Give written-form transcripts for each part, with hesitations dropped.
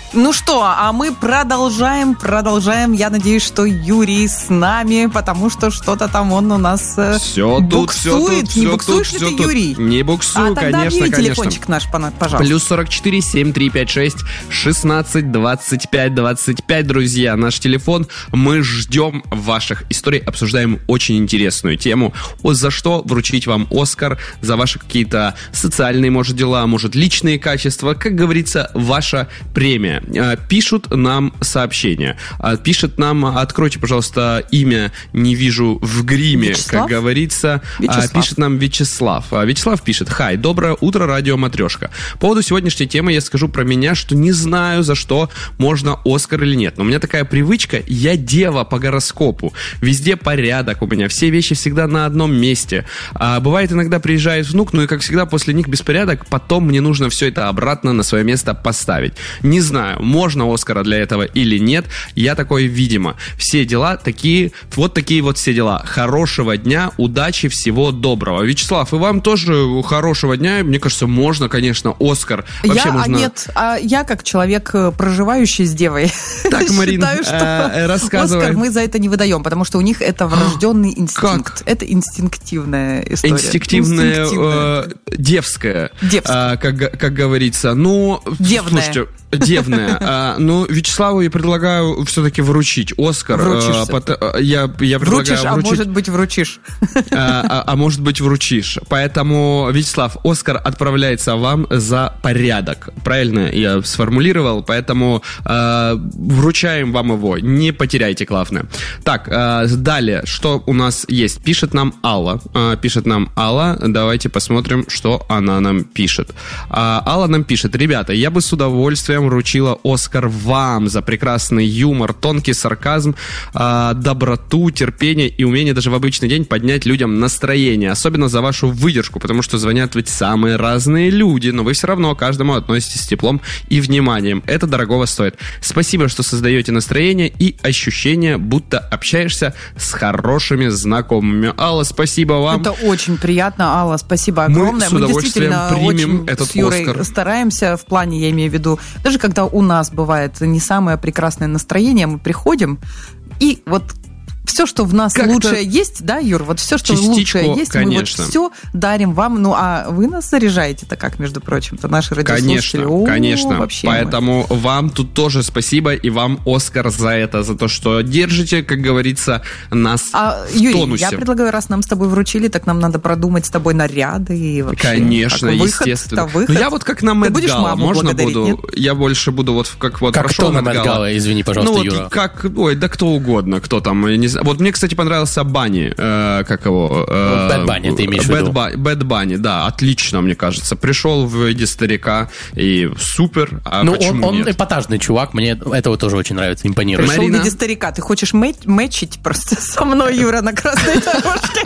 Ну что, а мы продолжаем. Я надеюсь, что Юрий с нами, потому что что-то там он у нас буксует. Не буксуешь ли ты, Юрий? Не буксую, конечно. Телефончик наш, пожалуйста. Плюс 44 7356 16 25 25, друзья, наш телефон. Мы ждем ваших историй, обсуждаем очень интересную тему. За что вручить вам Оскар? За ваши какие-то социальные, может, дела, может, личные качества. Как говорится, ваша премия. Пишут нам сообщения. Пишет нам, откройте, пожалуйста, имя «Не вижу в гриме», Вячеслав? Как говорится. Пишет нам Вячеслав. Вячеслав пишет: «Хай, доброе утро, радио Матрешка. По поводу сегодняшней темы я скажу про меня, что не знаю, за что можно Оскар или нет. Но у меня такая привычка, я дева по гороскопу. Везде порядок у меня, все вещи всегда на одном месте. Бывает, иногда приезжает внук, ну и, как всегда, после них беспорядок, потом мне нужно все это обратно на свое место поставить. Не знаю, можно Оскара для этого или нет. Я такой, видимо. Все дела такие вот все дела. Хорошего дня, удачи, всего доброго». Вячеслав, и вам тоже хорошего дня. Мне кажется, можно, конечно, Оскар. Вообще можно... Я как человек, проживающий с девой, так, Марин, считаю, что рассказывай. Оскар мы за это не выдаем, потому что у них это врожденный инстинкт. Как? Это инстинктивная история. Инстинктивная, девская. Как говорится. Ну, девная. Слушайте, девная. Ну, Вячеславу я предлагаю все-таки вручить Оскар. Я предлагаю вручишь, вручить... может быть, вручишь. А может быть, вручишь. Поэтому, Вячеслав, Оскар отправляется вам за порядок. Правильно я сформулировал? Поэтому вручаем вам его. Не потеряйте, главное. Так, далее, что у нас есть? Пишет нам Алла. Давайте посмотрим, что она нам пишет. Алла нам пишет: «Ребята, я бы с удовольствием вручила Оскар вам за прекрасный юмор, тонкий сарказм, доброту, терпение и умение даже в обычный день поднять людям настроение. Особенно за вашу выдержку, потому что звонят ведь самые разные люди, но вы все равно к каждому относитесь с теплом и вниманием. Это дорогого стоит. Спасибо, что создаете настроение и ощущение, будто общаешься с хорошими знакомыми». Алла, спасибо вам. Это очень приятно, Алла, спасибо огромное. Мы с удовольствием примем очень этот с Юрой Оскар. Стараемся в плане, я имею в виду, даже когда у нас бывает не самое прекрасное настроение, мы приходим и вот все, что в нас как-то лучшее есть, да, Юр, вот все, что лучшее есть, конечно. мы вот все дарим вам. Ну, а вы нас заряжаете-то как, между прочим-то, наши радиослушатели. Конечно. Вообще поэтому вам тут тоже спасибо, и вам Оскар за это, за то, что держите, как говорится, нас в тонусе. Я предлагаю, раз нам с тобой вручили, так нам надо продумать с тобой наряды и вообще. Конечно, естественно. Выход. Ну, я вот как на Мэтт Гала, можно буду? Нет? Я больше буду вот как вот как прошел кто на Мэтт Гала, извини, пожалуйста, ну, Юра. Вот как, да кто угодно, кто там, я не знаю. Вот мне, кстати, понравился Банни, как его? Бэд Банни, ты имеешь в виду? Бэд Банни, да, отлично, мне кажется. Пришел в виде старика, и супер, ну, почему он нет? эпатажный чувак, мне этого тоже очень нравится, импонирует. Пришел Марина? в виде старика. Ты хочешь мэтчить просто со мной, Юра, на красной дорожке?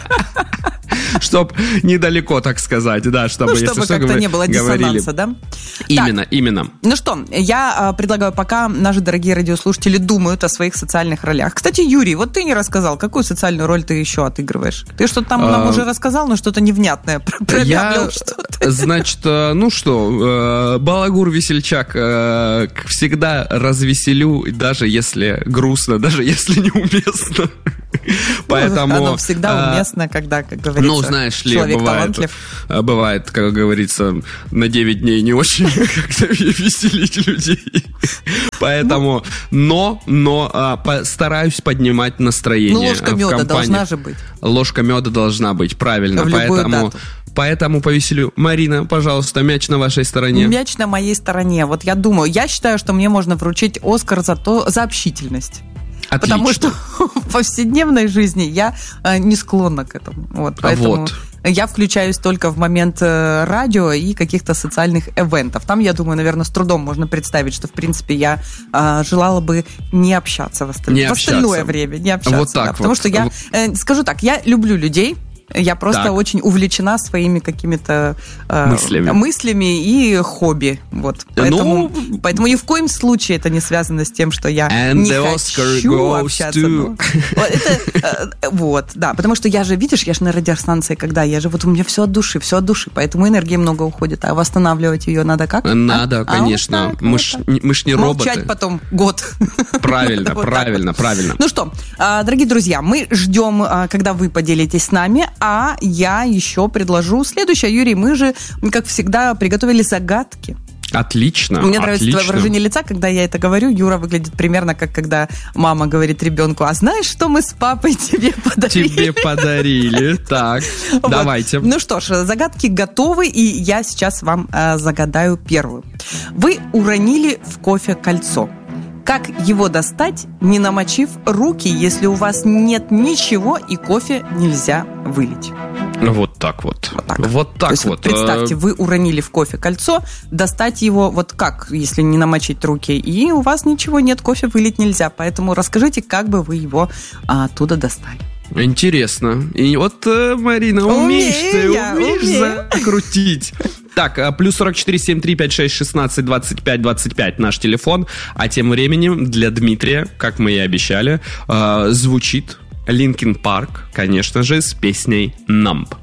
Чтоб недалеко, так сказать, да, чтобы, чтобы если что, как-то не было диссонанса, да? Именно. Ну что, я предлагаю, пока наши дорогие радиослушатели думают о своих социальных ролях. Кстати, Юрий, вот ты не рассказал, какую социальную роль ты еще отыгрываешь? Ты что-то там нам уже рассказал, но что-то невнятное промямлил что-то. Значит, ну что, балагур, весельчак, как всегда развеселю, даже если грустно, даже если неуместно. Поэтому... Оно всегда уместно, когда, как говорится, ну, знаешь ли, человек талантлив. Бывает, как говорится, на 9 дней не очень как-то веселить людей. Поэтому, но стараюсь поднимать настроение. Ну, ложка меда должна же быть. Ложка меда должна быть, правильно. В любую дату. Поэтому повеселю. Марина, пожалуйста, мяч на вашей стороне. Мяч на моей стороне. Вот я думаю, я считаю, что мне можно вручить Оскар за общительность. Отлично. Потому что в повседневной жизни я не склонна к этому. Вот, поэтому я включаюсь только в момент радио и каких-то социальных ивентов. Там, я думаю, наверное, с трудом можно представить, что, в принципе, я желала бы не общаться в остальное время. Не общаться. Вот так да, потому что я, скажу так, я люблю людей, Я просто очень увлечена своими какими-то мыслями и хобби. Вот. Поэтому ни в коем случае это не связано с тем, что я не хочу общаться. Вот, да, потому что я же, видишь, я же на радиостанции, когда я же, вот у меня все от души, поэтому энергии много уходит, а восстанавливать ее надо как? Надо, конечно. Мы ж не роботы. Молчать потом год. Правильно. Ну что, дорогие друзья, мы ждем, когда вы поделитесь с нами, а я еще предложу следующее. Юрий, мы же, как всегда, приготовили загадки. Отлично. Мне нравится твое выражение лица, когда я это говорю. Юра выглядит примерно как когда мама говорит ребенку: а знаешь, что мы с папой тебе подарили? Так, давайте. Ну что ж, загадки готовы, и я сейчас вам загадаю первую. Вы уронили в кофе кольцо. Как его достать, не намочив руки, если у вас нет ничего и кофе нельзя вылить? Вот так вот. То есть, представьте, вы уронили в кофе кольцо, достать его вот как, если не намочить руки, и у вас ничего нет, кофе вылить нельзя. Поэтому расскажите, как бы вы его оттуда достали. Интересно. И вот, Марина, умеешь закрутить. Так, плюс 44 73 56 16 25 25 наш телефон. А тем временем для Дмитрия, как мы и обещали, звучит Linkin Park, конечно же, с песней «Numb».